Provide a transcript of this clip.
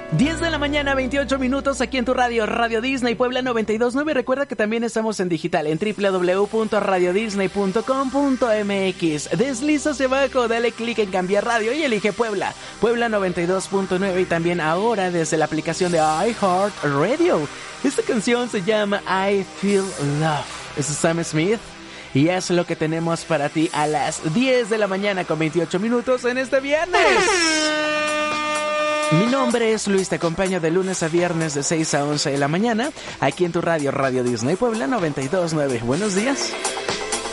10 de la mañana, 28 minutos aquí en tu radio, Radio Disney Puebla 92.9. Recuerda que también estamos en digital en www.radiodisney.com.mx. Desliza hacia abajo, dale clic en cambiar radio y elige Puebla, Puebla 92.9 y también ahora desde la aplicación de iHeartRadio. Esta canción se llama I Feel Love. Es Sam Smith y es lo que tenemos para ti a las 10 de la mañana con 28 minutos en este viernes. Mi nombre es Luis, te acompaño de lunes a viernes de 6 a 11 de la mañana, aquí en tu radio, Radio Disney Puebla 92.9. Buenos días.